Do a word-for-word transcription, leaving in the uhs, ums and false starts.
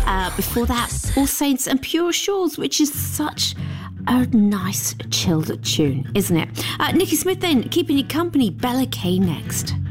Uh, before that, All Saints and Pure Shores, which is such a nice chilled tune, isn't it? Uh, Nikki Smith then, keeping you company. Bella K next.